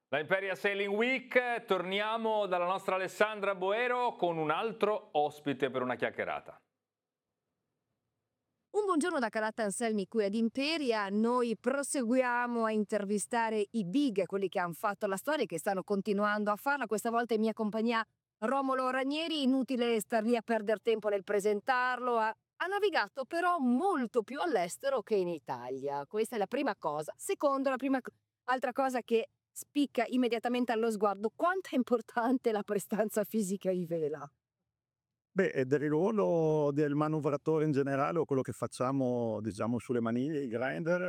La Imperia Sailing Week, torniamo dalla nostra Alessandra Boero con un altro ospite per una chiacchierata. Un buongiorno da Carlotta Anselmi qui ad Imperia. Noi proseguiamo a intervistare i big, quelli che hanno fatto la storia e che stanno continuando a farla. Questa volta in mia compagnia Romolo Ranieri. Inutile star lì a perdere tempo nel presentarlo. Ha navigato però molto più all'estero che in Italia. Questa è la prima cosa. Secondo, altra cosa che spicca immediatamente allo sguardo: quanto è importante la prestanza fisica in vela. Beh, del ruolo del manovratore in generale o quello che facciamo, diciamo, sulle maniglie, i grinder,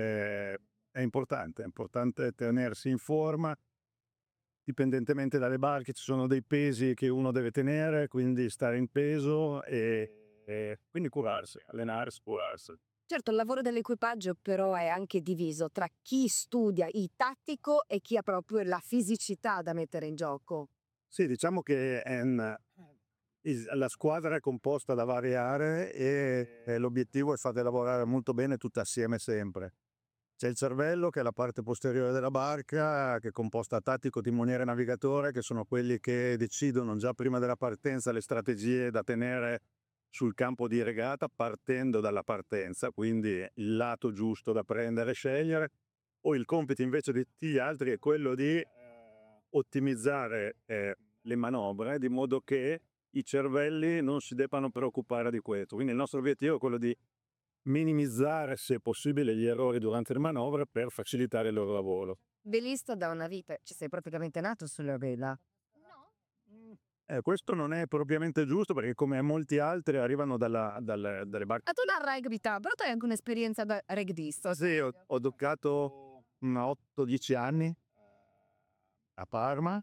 è importante tenersi in forma, dipendentemente dalle barche ci sono dei pesi che uno deve tenere, quindi stare in peso e quindi curarsi, allenarsi, curarsi. Certo, il lavoro dell'equipaggio però è anche diviso tra chi studia il tattico e chi ha proprio la fisicità da mettere in gioco. Sì, diciamo che la squadra è composta da varie aree e l'obiettivo è farle lavorare molto bene tutte assieme sempre. C'è il cervello, che è la parte posteriore della barca, che è composta tattico, timoniere e navigatore, che sono quelli che decidono già prima della partenza le strategie da tenere sul campo di regata, partendo dalla partenza, quindi il lato giusto da prendere e scegliere. O il compito invece di tutti gli altri è quello di ottimizzare le manovre, di modo che i cervelli non si debbano preoccupare di questo. Quindi il nostro obiettivo è quello di minimizzare, se possibile, gli errori durante le manovre per facilitare il loro lavoro. Velista da una vita, ci sei praticamente nato sulla vela. Questo non è propriamente giusto perché, come molti altri, arrivano dalle barche. Ma tu la rugby, però tu hai anche un'esperienza da rugbyista. Sì, ho giocato 8-10 anni a Parma.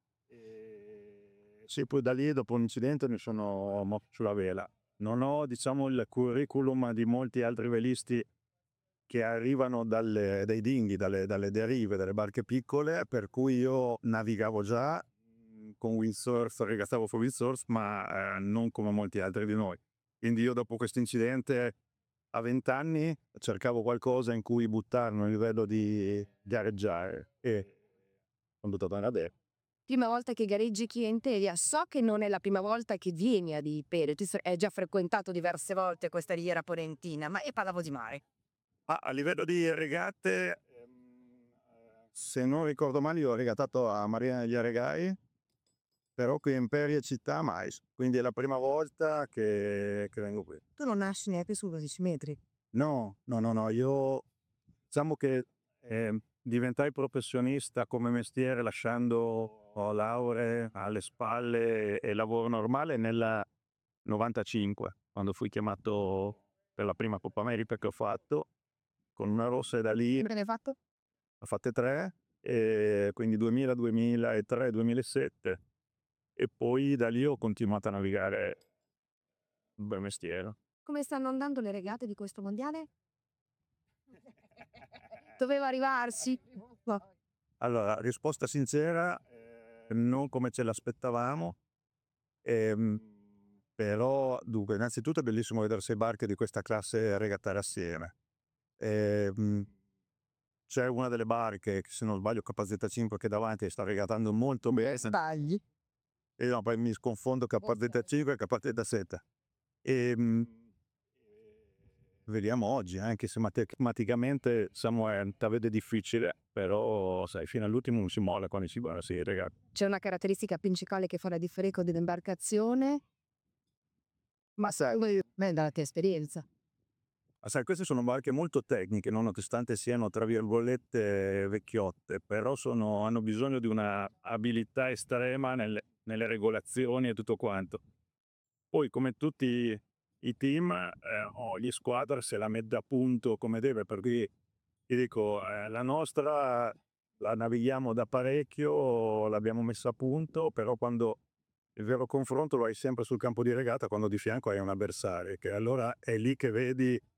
Sì, poi da lì, dopo un incidente, mi sono mosso sulla vela. Non ho, diciamo, il curriculum di molti altri velisti che arrivano dai dinghi, dalle derive, dalle barche piccole, per cui io navigavo già con windsurf, regattavo con windsurf, ma non come molti altri di noi. Quindi io, dopo questo incidente, a 20 anni cercavo qualcosa in cui buttarmi a livello di gareggiare e sono dovuto andare a Dec. Prima volta che gareggi qui in Imperia, so che non è la prima volta che vieni ad Imperia, hai già frequentato diverse volte questa riviera porentina, ma e parlavo di mare. A livello di regate, se non ricordo male, io ho regattato a Marina degli Aregai, però qui a Imperia città mai. Quindi è la prima volta che vengo qui. Tu non nasci neanche su 12 metri. No, no, no, no, io diciamo che diventai professionista come mestiere lasciando lauree alle spalle e lavoro normale nel 95, quando fui chiamato per la prima Coppa America che ho fatto con una rossa, e da lì Sempre ne hai fatto? ho fatte 3, quindi 2000, 2003, 2007, e poi da lì ho continuato a navigare un bel mestiere. Come stanno andando le regate di questo mondiale? Doveva arrivarsi. No. Allora, risposta sincera, non come ce l'aspettavamo, però dunque, innanzitutto è bellissimo vedere 6 barche di questa classe regattare assieme. Ehm, C'è una delle barche, che se non sbaglio KZ5, che davanti sta regattando molto bene. Sbagli. E no, poi mi sconfondo KZ5 e KZ7. Vediamo oggi, anche se matematicamente la vede difficile, però sai, fino all'ultimo non si molla quando si regata. C'è una caratteristica principale che fa la differenza dell'imbarcazione? Ma sai, dalla tua esperienza. Ma sai, queste sono barche molto tecniche, nonostante siano, tra virgolette, vecchiotte, però hanno bisogno di una abilità estrema nelle regolazioni e tutto quanto. Poi, come tutti i team, ogni squadra se la mette a punto come deve, per cui ti dico, la nostra la navighiamo da parecchio, l'abbiamo messa a punto, però quando il vero confronto lo hai sempre sul campo di regata, quando di fianco hai un avversario, che allora è lì che vedi